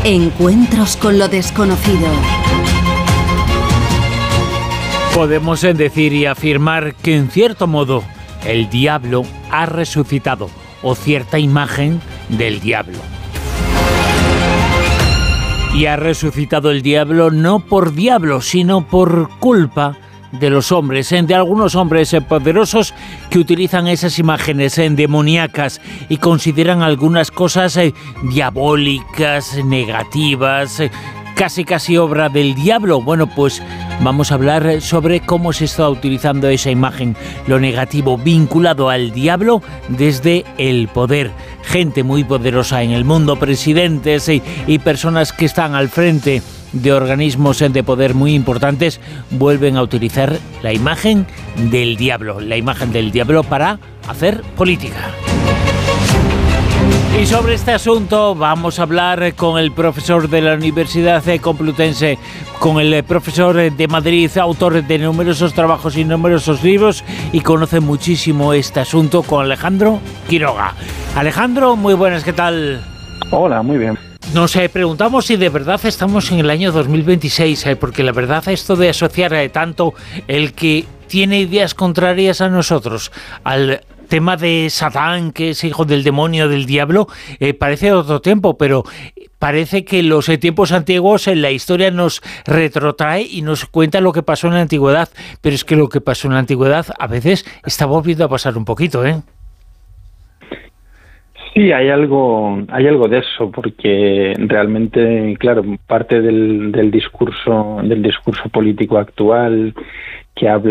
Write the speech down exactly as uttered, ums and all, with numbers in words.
Encuentros con lo desconocido. Podemos decir y afirmar que, en cierto modo, el diablo ha resucitado, o cierta imagen del diablo. Y ha resucitado el diablo no por diablo, sino por culpa de los hombres, de algunos hombres poderosos que utilizan esas imágenes demoníacas y consideran algunas cosas diabólicas, negativas, casi casi obra del diablo. Bueno, pues vamos a hablar sobre cómo se está utilizando esa imagen, lo negativo vinculado al diablo desde el poder. Gente muy poderosa en el mundo, presidentes y, y personas que están al frente de organismos de poder muy importantes, vuelven a utilizar la imagen del diablo, la imagen del diablo para hacer política. Y sobre este asunto vamos a hablar con el profesor de la Universidad Complutense, con el profesor de Madrid, autor de numerosos trabajos y numerosos libros, y conoce muchísimo este asunto, con Alejandro Quiroga. Alejandro, muy buenas, ¿qué tal? Hola, muy bien. Nos eh, preguntamos si de verdad estamos en el año dos mil veintiséis, eh, porque la verdad esto de asociar eh, tanto el que tiene ideas contrarias a nosotros al tema de Satán, que es hijo del demonio, del diablo, eh, parece otro tiempo, pero parece que los eh, tiempos antiguos en la historia nos retrotrae y nos cuenta lo que pasó en la antigüedad, pero es que lo que pasó en la antigüedad a veces está volviendo a pasar un poquito, ¿eh? Sí, hay algo, hay algo de eso, porque realmente, claro, parte del, del discurso, del discurso político actual que habla